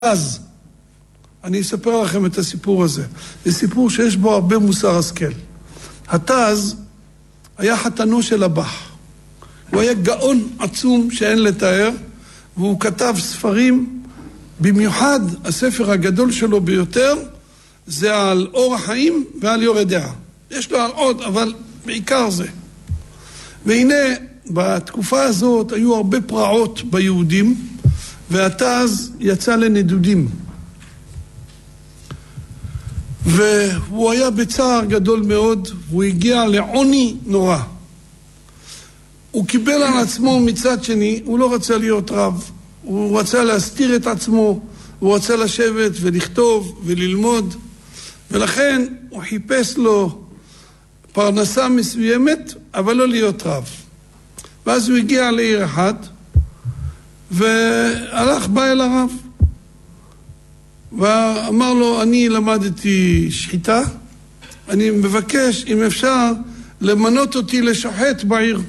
אז אני אספר לכם את הסיפור הזה. זה סיפור שיש בו הרבה מוסר השכל. התז היה חתנו של הבח. הוא היה גאון עצום שאין לתאר, והוא כתב ספרים, במיוחד הספר הגדול שלו ביותר, זה על אור החיים ועל יורה דעה. יש לו על עוד, אבל בעיקר זה. והנה, בתקופה הזאת היו הרבה פרעות ביהודים, והתז יצא לנדודים. והוא היה בצער גדול מאוד, והוא הגיע לעוני נורא. הוא קיבל על עצמו מצד שני, הוא לא רצה להיות רב. הוא רצה להסתיר את עצמו, הוא רצה לשבת ולכתוב וללמוד, ולכן הוא חיפש לו פרנסה מסוימת, אבל לא להיות רב. ואז הוא הגיע לעיר אחת, והלך בא אל הרב, ואמר לו, אני למדתי שחיטה, אני מבקש אם אפשר למנות אותי לשוחט בעיר.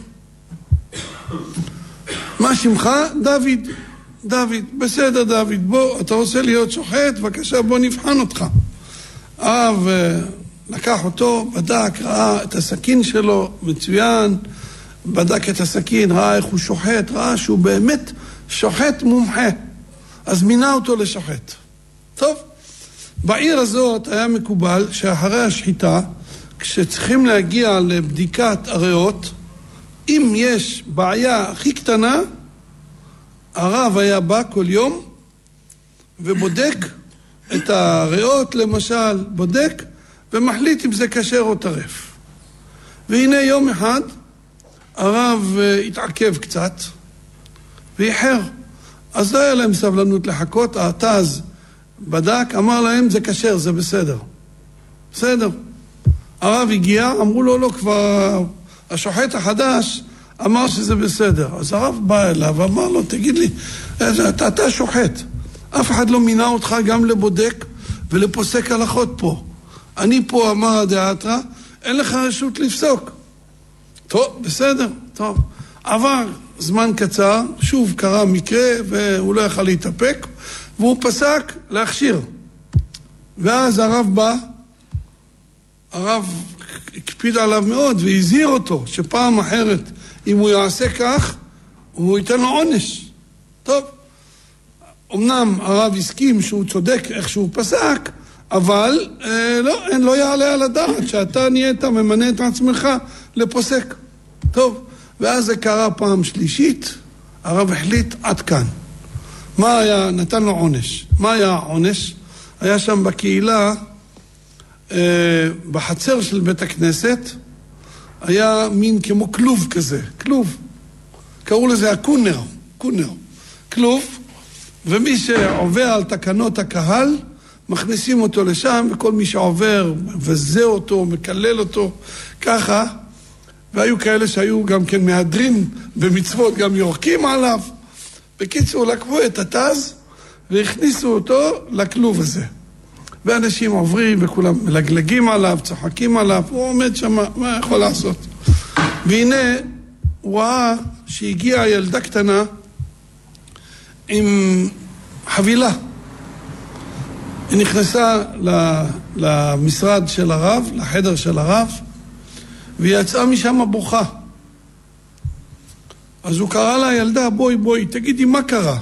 מה שמך? דוד. דוד, בסדר דוד, בוא, אתה רוצה להיות שוחט? בבקשה, בוא נבחן אותך. הרב לקח אותו, בדק, ראה את הסכין שלו, מצוין, בדק את הסכין, ראה איך הוא שוחט, ראה שהוא באמת שוחט מומחה. אז מינה אותו לשוחט. טוב, בעיר הזאת היה מקובל שאחרי השחיטה, כשצריכים להגיע לבדיקת הריאות, אם יש בעיה הכי קטנה, הרב היה בא כל יום ובודק את הריאות, למשל, בודק ומחליט אם זה כשר או טרף. והנה יום אחד הרב התעכב קצת ואיחר. אז לא היה להם סבלנות לחכות, התז בדק, אמר להם זה כשר, זה בסדר. בסדר. הרב הגיע, אמרו לו, לא, כבר השוחט החדש אמר שזה בסדר. אז הרב בא אליו ואמר לו, תגיד לי, אתה שוחט. אף אחד לא מינה אותך גם לבודק ולפוסק הלכות פה. אני פה אמר הדעתרא, אין לך רשות לפסוק. טוב, בסדר, טוב. עבר זמן קצר, שוב קרה מקרה והוא לא יכל להתאפק, והוא פסק להכשיר. ואז הרב בא, הרב הקפיד עליו מאוד והזהיר אותו שפעם אחרת אם הוא יעשה כך הוא ייתן לו עונש. טוב, אמנם הרב הסכים שהוא צודק איך שהוא פסק, אבל לא יעלה על הדעת שאתה נהיית ממנה את עצמך לפוסק. טוב, ואז זה קרה פעם שלישית, הרב החליט עד כאן. מה היה? נתן לו עונש. מה היה העונש? היה שם בקהילה, בחצר של בית הכנסת, היה מין כמו כלוב כזה, כלוב. קראו לזה הקונר, כלוב, ומי שעובר על תקנות הקהל, מכניסים אותו לשם, וכל מי שעובר מבזה אותו, מקלל אותו, ככה, והיו כאלה שהיו גם כן מהדרין במצוות, גם יורקים עליו. בקיצור, לקחו את התז והכניסו אותו לכלוב הזה. ואנשים עוברים וכולם מלגלגים עליו, צוחקים עליו, הוא עומד שם, מה יכול לעשות? והנה הוא ראה שהגיעה ילדה קטנה עם חבילה. היא נכנסה למשרד של הרב, לחדר של הרב, והיא יצאה משם בוכה. אז הוא קרא לה, ילדה, בואי, תגידי מה קרה?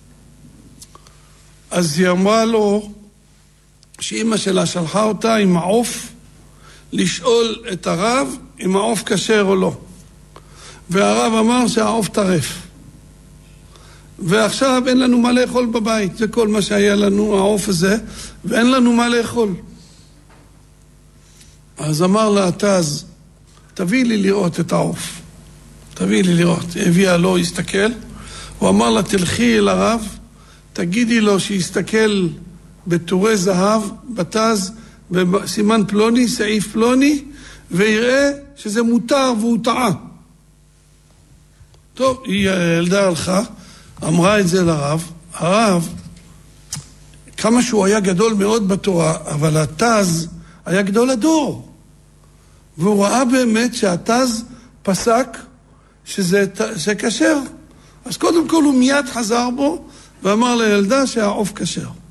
אז היא אמרה לו שאמא שלה שלחה אותה עם העוף לשאול את הרב אם העוף כשר או לא. והרב אמר שהעוף טרף. ועכשיו אין לנו מה לאכול בבית, זה כל מה שהיה לנו, העוף הזה, ואין לנו מה לאכול. אז אמר לה התז, תביא לי לראות את העוף. תביא לי לראות. הביאה לו, הסתכל. הוא אמר לה, תלכי אל הרב, תגידי לו שיסתכל בתורי זהב, בתז, בסימן פלוני, סעיף פלוני, ויראה שזה מותר והוא טעה. טוב, היא ילדה הלכה, אמרה את זה לרב. הרב, כמה שהוא היה גדול מאוד בתורה, אבל התז היה גדול הדור. והוא ראה באמת שהתז פסק שזה כשר. אז קודם כל הוא מיד חזר בו ואמר לילדה שהעוף כשר.